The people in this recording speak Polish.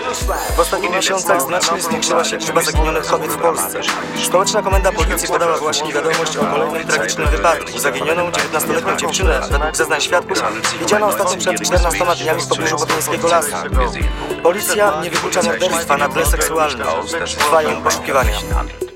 W ostatnich miesiącach znacznie zwiększyła się liczba zaginionych kobiet w Polsce. Stołeczna Komenda Policji podała właśnie wiadomość o kolejnym tragicznym wypadku. Zaginioną 19-letnią dziewczynę, według zeznań świadków, widziano ostatnio przed 14 dniami w pobliżu Botyńskiego Lasu. Policja nie wyklucza morderstwa na tle seksualnym. Trwają poszukiwania.